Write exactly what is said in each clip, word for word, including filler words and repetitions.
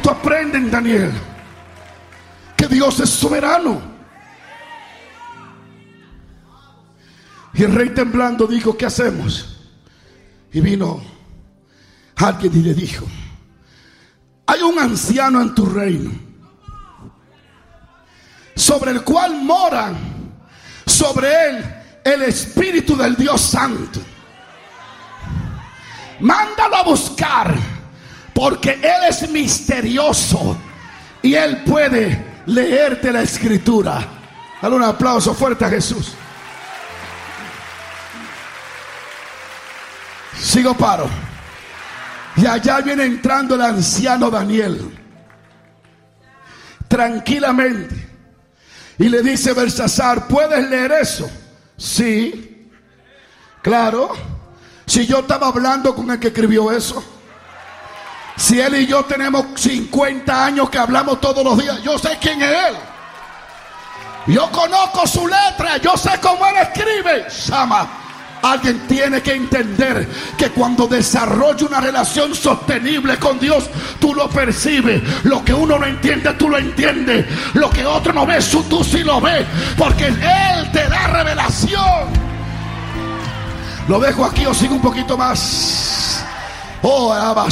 tú aprendes en Daniel que Dios es soberano. Y el rey temblando dijo: ¿qué hacemos? Y vino alguien y le dijo: hay un anciano en tu reino, sobre el cual mora sobre él el Espíritu del Dios Santo. Mándalo a buscar, porque él es misterioso y él puede leerte la escritura. Dale un aplauso fuerte a Jesús. Sigo paro. Y allá viene entrando el anciano Daniel, tranquilamente, y le dice: Belsasar, ¿puedes leer eso? Sí, claro. Si yo estaba hablando con el que escribió eso, si él y yo tenemos cincuenta años que hablamos todos los días, yo sé quién es él. Yo conozco su letra, yo sé cómo él escribe. Sama, alguien tiene que entender que cuando desarrolla una relación sostenible con Dios, tú lo percibes. Lo que uno no entiende, tú lo entiendes. Lo que otro no ve, tú sí lo ves, porque él te da revelación. Lo dejo aquí o sigo un poquito más. Oh,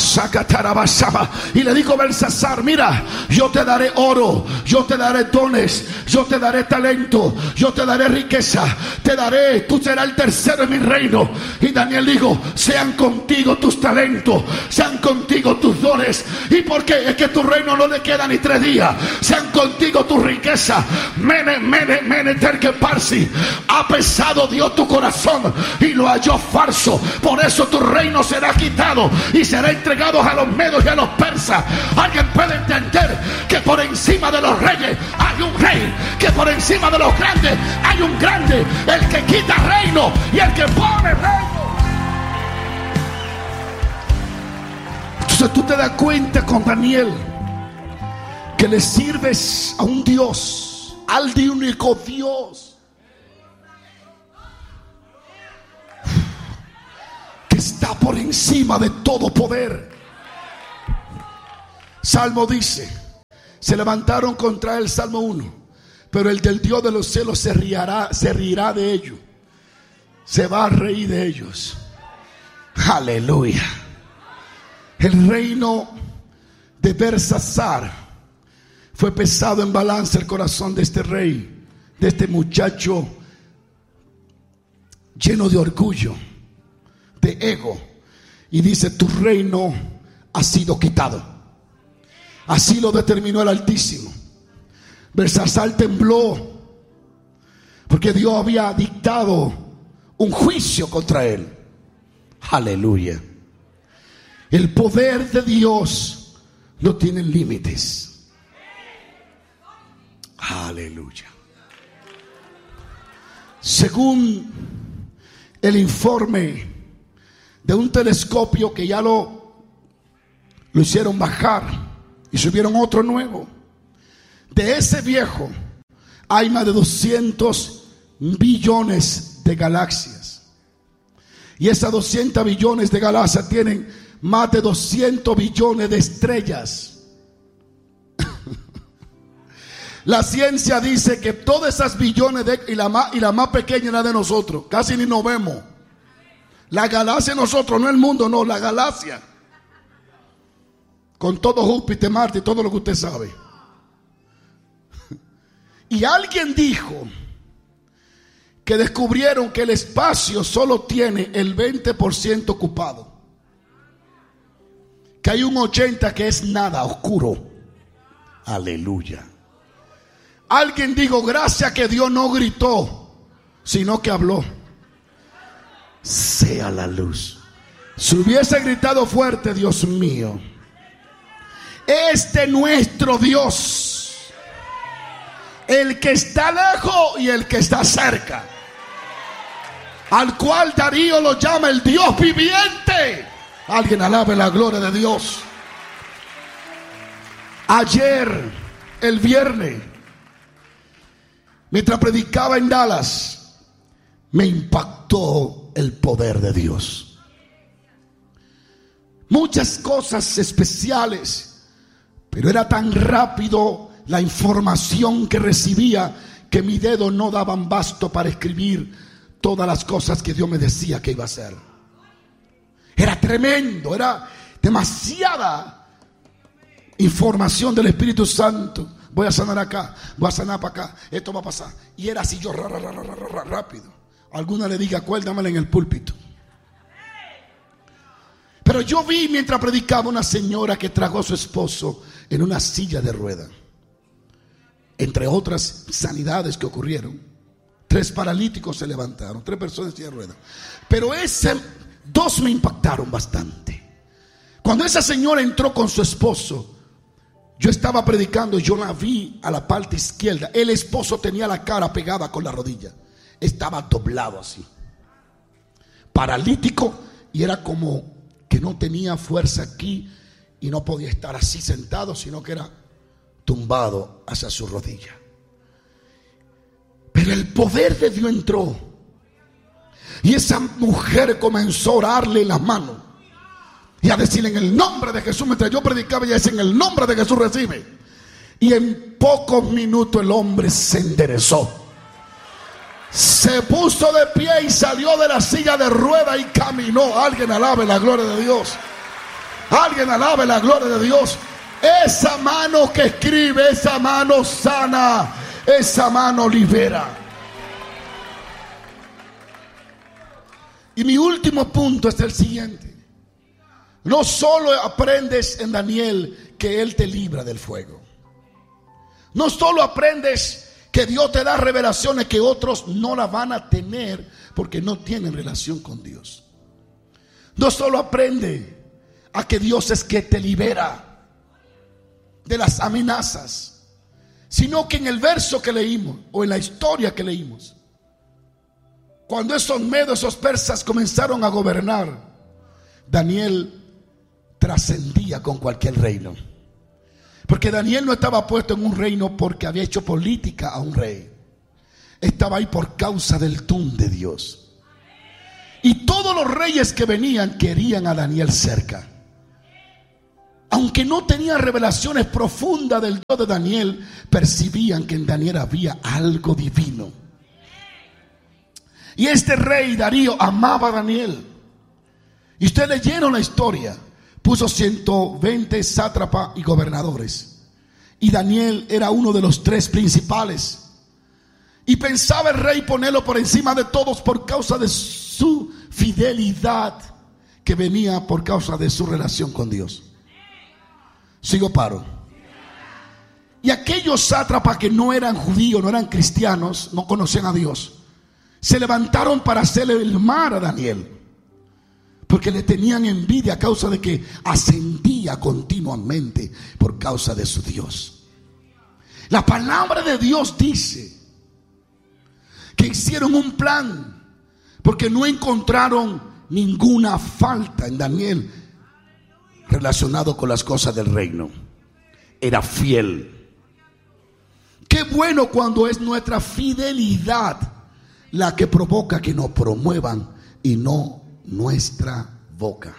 y le dijo Belsasar: mira, yo te daré oro, yo te daré dones, yo te daré talento, yo te daré riqueza, te daré, tú serás el tercero en mi reino. Y Daniel dijo: sean contigo tus talentos, sean contigo tus dones. ¿Y por qué? Es que tu reino no le queda ni tres días. Sean contigo tu riqueza. Mene, mene, mene, terque parsi. Ha pesado Dios tu corazón y lo halló falso. Por eso tu reino será quitado y será entregado a los medos y a los persas. Alguien puede entender que por encima de los reyes hay un rey, que por encima de los grandes hay un grande, el que quita reino y el que pone reino. Entonces tú te das cuenta con Daniel que le sirves a un Dios, al de único Dios, está por encima de todo poder. Salmo dice: se levantaron contra él, Salmo uno, pero el del Dios de los cielos se riará, se reirá de ellos, se va a reír de ellos. Aleluya. El reino de Belsasar fue pesado en balanza el corazón de este rey, de este muchacho lleno de orgullo, de ego, y dice: tu reino ha sido quitado. Así lo determinó el Altísimo. Belsasar tembló porque Dios había dictado un juicio contra él. Aleluya. El poder de Dios no tiene límites. Aleluya. Según el informe de un telescopio que ya lo, lo hicieron bajar y subieron otro nuevo, de ese viejo hay más de doscientos billones de galaxias, y esas doscientos billones de galaxias tienen más de doscientos billones de estrellas. La ciencia dice que todas esas billones de, y, la más, y la más pequeña es la de nosotros, casi ni nos vemos. La galaxia nosotros, no el mundo, no, la galaxia. Con todo Júpiter, Marte y todo lo que usted sabe. Y alguien dijo que descubrieron que el espacio solo tiene el veinte por ciento ocupado, que hay un ochenta por ciento que es nada, oscuro. Aleluya. Alguien dijo: gracias que Dios no gritó, sino que habló. Sea la luz. Si hubiese gritado fuerte: Dios mío, este nuestro Dios, el que está lejos y el que está cerca, al cual Darío lo llama el Dios viviente. Alguien alabe la gloria de Dios. Ayer, el viernes, mientras predicaba en Dallas, me impactó el poder de Dios. Muchas cosas especiales Pero era tan rápido la información que recibía que mi dedo no daban basto para escribir todas las cosas que Dios me decía que iba a hacer. Era tremendo, era demasiada información del Espíritu Santo. Voy a sanar acá, voy a sanar para acá, esto va a pasar. Y era así yo ra, ra, ra, ra, ra, ra, rápido. Alguna le diga, acuérdamela en el púlpito. Pero yo vi mientras predicaba una señora que trajo a su esposo en una silla de rueda. Entre otras sanidades que ocurrieron, tres paralíticos se levantaron, tres personas en silla de rueda. Pero ese, dos me impactaron bastante. Cuando esa señora entró con su esposo, yo estaba predicando, yo la vi a la parte izquierda. El esposo tenía la cara pegada con la rodilla. Estaba doblado así, paralítico, y era como que no tenía fuerza aquí y no podía estar así sentado, sino que era tumbado hacia su rodilla. Pero el poder de Dios entró y esa mujer comenzó a orarle en las manos y a decirle en el nombre de Jesús. Mientras yo predicaba, ella decía en el nombre de Jesús recibe. Y en pocos minutos el hombre se enderezó, se puso de pie y salió de la silla de rueda y caminó. Alguien alabe la gloria de Dios. Alguien alabe la gloria de Dios. Esa mano que escribe, esa mano sana, esa mano libera. Y mi último punto es el siguiente. No solo aprendes en Daniel que Él te libra del fuego. No solo aprendes que Dios te da revelaciones que otros no la van a tener porque no tienen relación con Dios. No solo aprende a que Dios es que te libera de las amenazas, sino que en el verso que leímos o en la historia que leímos, cuando esos medos, esos persas comenzaron a gobernar, Daniel trascendía con cualquier reino. Porque Daniel no estaba puesto en un reino porque había hecho política a un rey. Estaba ahí por causa del tun de Dios. Y todos los reyes que venían querían a Daniel cerca. Aunque no tenían revelaciones profundas del Dios de Daniel, percibían que en Daniel había algo divino. Y este rey Darío amaba a Daniel. Y ustedes leyeron la historia. Puso ciento veinte sátrapas y gobernadores. Y Daniel era uno de los tres principales. Y pensaba el rey ponerlo por encima de todos por causa de su fidelidad, que venía por causa de su relación con Dios. Sigo paro. Y aquellos sátrapas que no eran judíos, no eran cristianos, no conocían a Dios, se levantaron para hacerle el mal a Daniel. Porque le tenían envidia a causa de que ascendía continuamente por causa de su Dios. La palabra de Dios dice que hicieron un plan porque no encontraron ninguna falta en Daniel relacionado con las cosas del reino. Era fiel. Qué bueno cuando es nuestra fidelidad la que provoca que nos promuevan y no nuestra boca.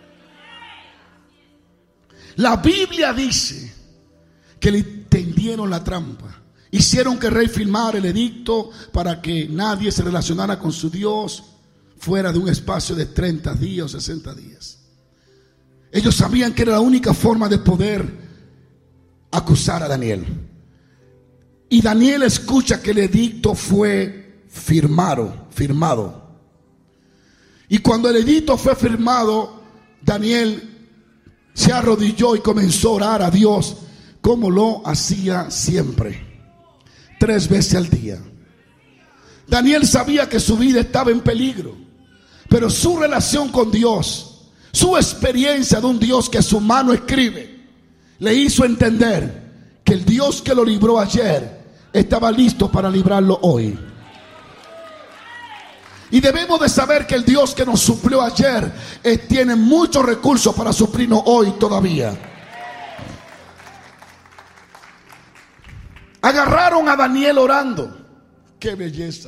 La Biblia dice que le tendieron la trampa, hicieron que el rey firmara el edicto para que nadie se relacionara con su Dios fuera de un espacio de treinta días o sesenta días. Ellos sabían que era la única forma de poder acusar a Daniel. Y Daniel escucha que el edicto fue firmado, firmado. Y cuando el edicto fue firmado, Daniel se arrodilló y comenzó a orar a Dios como lo hacía siempre, tres veces al día. Daniel sabía que su vida estaba en peligro, pero su relación con Dios, su experiencia de un Dios que su mano escribe, le hizo entender que el Dios que lo libró ayer estaba listo para librarlo hoy. Y debemos de saber que el Dios que nos suplió ayer eh, tiene muchos recursos para suplirnos hoy todavía. Agarraron a Daniel orando. ¡Qué belleza!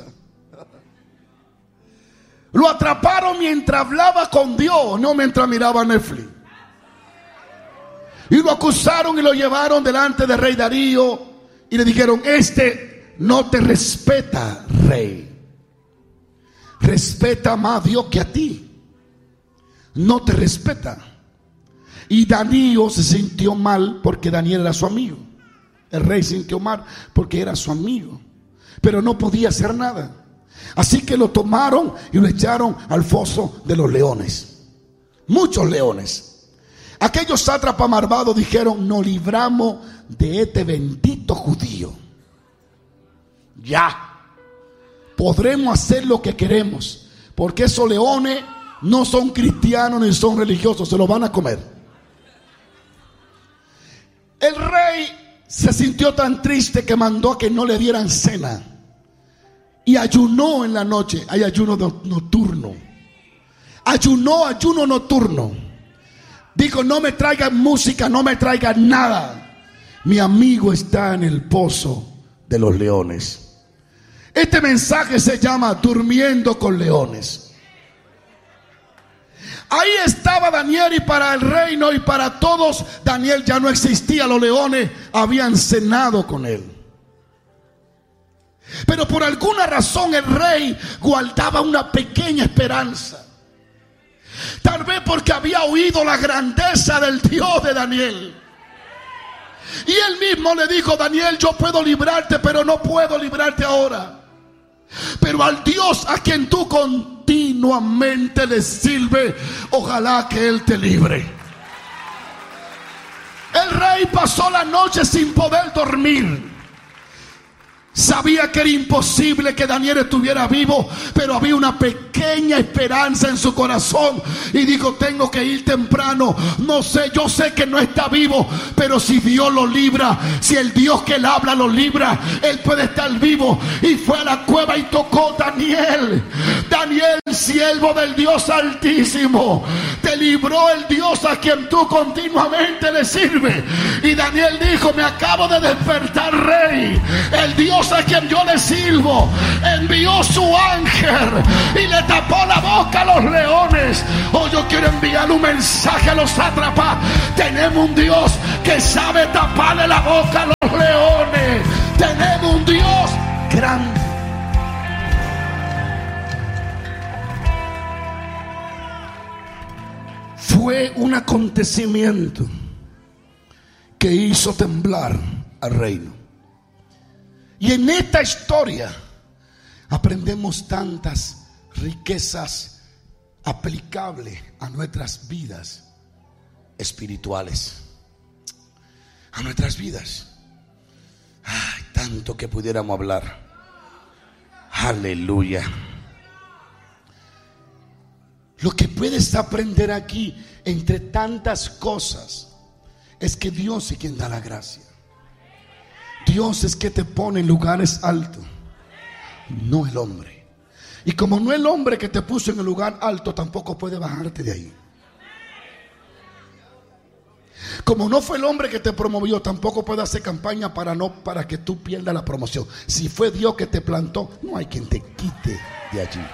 Lo atraparon mientras hablaba con Dios, no mientras miraba Netflix. Y lo acusaron y lo llevaron delante del rey Darío y le dijeron: este no te respeta, rey. Respeta más a Dios que a ti. No te respeta. Y Darío se sintió mal porque Daniel era su amigo. El rey se sintió mal porque era su amigo, pero no podía hacer nada. Así que lo tomaron y lo echaron al foso de los leones. Muchos leones. Aquellos sátrapas malvados dijeron: nos libramos de este bendito judío. Ya podremos hacer lo que queremos, porque esos leones no son cristianos ni son religiosos, se los van a comer. El rey se sintió tan triste que mandó a que no le dieran cena y ayunó en la noche. Hay ayuno nocturno. Ayunó, ayuno nocturno. Dijo: no me traigan música, no me traigan nada. Mi amigo está en el pozo de los leones. Este mensaje se llama durmiendo con leones. Ahí estaba Daniel, y para el reino y para todos Daniel ya no existía. Los leones habían cenado con él. Pero por alguna razón el rey guardaba una pequeña esperanza. Tal vez porque había oído la grandeza del Dios de Daniel. Y él mismo le dijo: Daniel, yo puedo librarte, pero no puedo librarte ahora. Pero al Dios a quien tú continuamente le sirves, ojalá que Él te libre. El rey pasó la noche sin poder dormir. Sabía que era imposible que Daniel estuviera vivo, pero había una pequeña esperanza en su corazón. Y dijo: tengo que ir temprano. No sé, yo sé que no está vivo, pero si Dios lo libra, si el Dios que él habla lo libra, él puede estar vivo. Y fue a la cueva y tocó: Daniel, Daniel, siervo del Dios Altísimo, te libró el Dios a quien tú continuamente le sirves. Y Daniel dijo: me acabo de despertar, rey. El Dios a quien yo le sirvo envió su ángel y le tapó la boca a los leones. Hoy yo quiero enviar un mensaje a los sátrapas. Tenemos un Dios que sabe taparle la boca a los leones. Tenemos un Dios grande. Fue un acontecimiento que hizo temblar al reino. Y en esta historia aprendemos tantas riquezas aplicables a nuestras vidas espirituales, a nuestras vidas. Ay, tanto que pudiéramos hablar. Aleluya. Lo que puedes aprender aquí, entre tantas cosas, es que Dios es quien da la gracia. Dios es que te pone en lugares altos, no el hombre. Y como no el hombre que te puso en el lugar alto, tampoco puede bajarte de ahí. Como no fue el hombre que te promovió, tampoco puede hacer campaña para no para que tú pierdas la promoción. Si fue Dios que te plantó, no hay quien te quite de allí.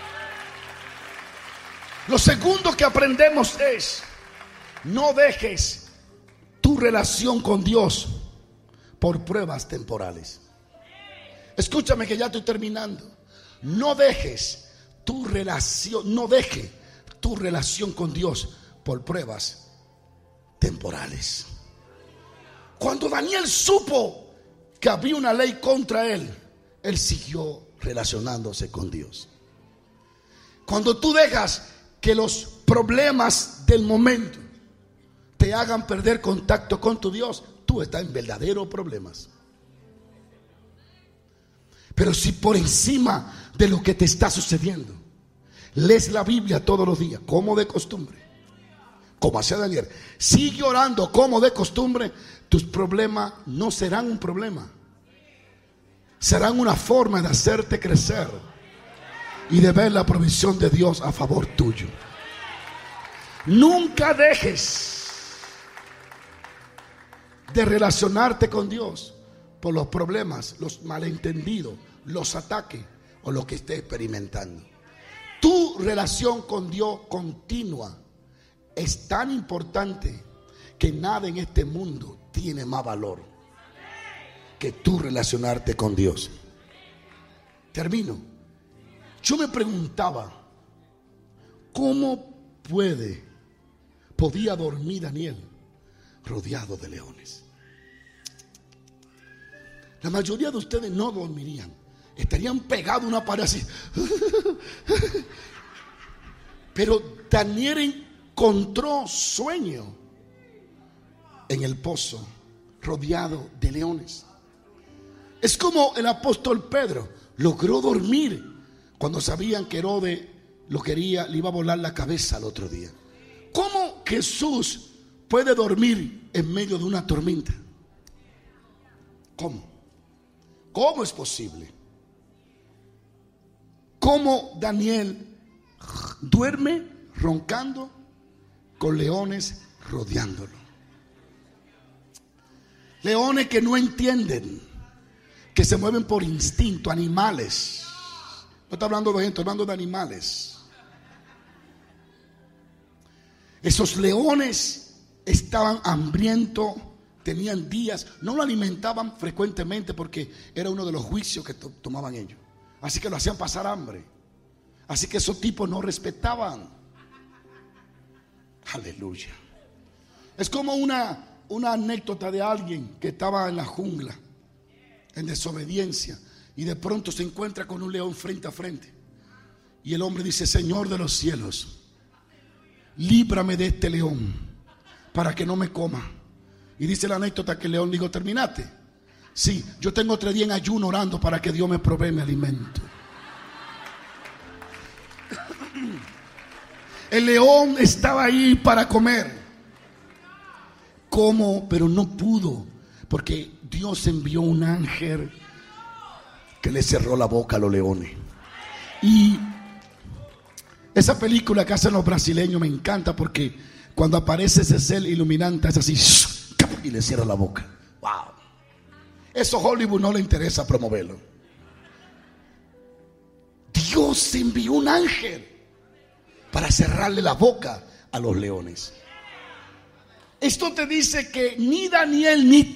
Lo segundo que aprendemos es: no dejes tu relación con Dios por pruebas temporales. Escúchame que ya estoy terminando. No dejes tu relación, no deje tu relación con Dios por pruebas temporales. Cuando Daniel supo que había una ley contra él, él siguió relacionándose con Dios. Cuando tú dejas que los problemas del momento te hagan perder contacto con tu Dios, tú estás en verdaderos problemas. Pero si por encima de lo que te está sucediendo lees la Biblia todos los días, como de costumbre, como hacía Daniel, sigue orando como de costumbre, tus problemas no serán un problema, serán una forma de hacerte crecer y de ver la provisión de Dios a favor tuyo. Nunca dejes de relacionarte con Dios por los problemas, los malentendidos, los ataques o lo que estés experimentando. Tu relación con Dios continua es tan importante que nada en este mundo tiene más valor que tú relacionarte con Dios. Termino. Yo me preguntaba, ¿cómo puede, podía dormir Daniel rodeado de leones? La mayoría de ustedes no dormirían, estarían pegados a una pared así. Pero Daniel encontró sueño en el pozo, rodeado de leones. Es como el apóstol Pedro logró dormir cuando sabían que Herodes lo quería, le iba a volar la cabeza al otro día. ¿Cómo Jesús puede dormir en medio de una tormenta? ¿Cómo? ¿Cómo es posible? ¿Cómo Daniel duerme roncando con leones rodeándolo? Leones que no entienden, que se mueven por instinto, animales. No estoy hablando de gente, estoy hablando de animales. Esos leones estaban hambrientos, tenían días, no lo alimentaban frecuentemente porque era uno de los juicios que to- tomaban ellos. Así que lo hacían pasar hambre. Así que esos tipos no respetaban. Aleluya. Es como una, una anécdota de alguien que estaba en la jungla, en desobediencia, y de pronto se encuentra con un león frente a frente. Y el hombre dice: Señor de los cielos, líbrame de este león para que no me coma. Y dice la anécdota que el león dijo: ¿terminaste? Sí, yo tengo tres días en ayuno orando para que Dios me provee mi alimento. El león estaba ahí para comer. ¿Cómo? Pero no pudo, porque Dios envió un ángel que le cerró la boca a los leones. Y esa película que hacen los brasileños me encanta, porque cuando aparece ese ser iluminante es así y le cierra la boca. Wow. Eso a Hollywood no le interesa promoverlo. Dios envió un ángel para cerrarle la boca a los leones. Esto te dice que ni Daniel ni